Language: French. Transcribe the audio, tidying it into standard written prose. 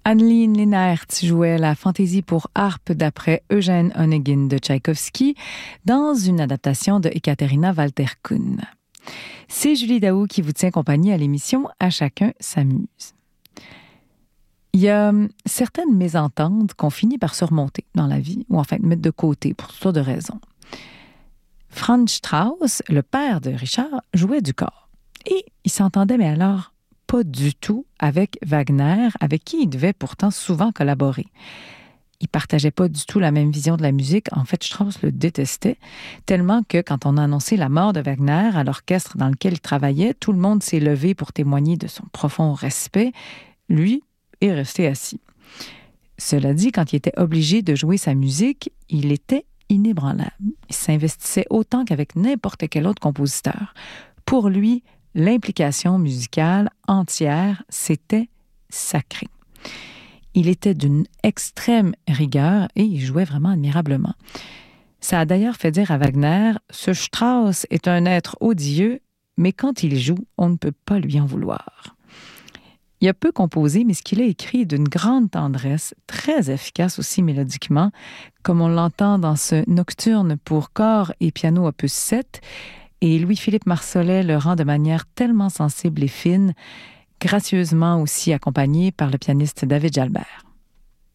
Anneline Leenaert jouait la fantaisie pour harpe d'après Eugène Onegin de Tchaïkovski dans une adaptation de Ekaterina Walter-Kuhn. C'est Julie Daou qui vous tient compagnie à l'émission À chacun s'amuse. Il y a certaines mésententes qu'on finit par surmonter dans la vie, ou en fait mettre de côté pour toutes sortes de raisons. Franz Strauss, le père de Richard, jouait du cor. Et il s'entendait, mais alors pas du tout avec Wagner, avec qui il devait pourtant souvent collaborer. Ils partageaient pas du tout la même vision de la musique. En fait, Strauss le détestait, tellement que quand on a annoncé la mort de Wagner à l'orchestre dans lequel il travaillait, tout le monde s'est levé pour témoigner de son profond respect. Lui est resté assis. Cela dit, quand il était obligé de jouer sa musique, il était inébranlable. Il s'investissait autant qu'avec n'importe quel autre compositeur. Pour lui, l'implication musicale entière, c'était sacré. Il était d'une extrême rigueur et il jouait vraiment admirablement. Ça a d'ailleurs fait dire à Wagner, « Ce Strauss est un être odieux, mais quand il joue, on ne peut pas lui en vouloir. » Il a peu composé, mais ce qu'il a écrit est d'une grande tendresse, très efficace aussi mélodiquement, comme on l'entend dans ce nocturne pour corps et piano opus 7, et Louis-Philippe Marsollet le rend de manière tellement sensible et fine, gracieusement aussi accompagné par le pianiste David Jalbert.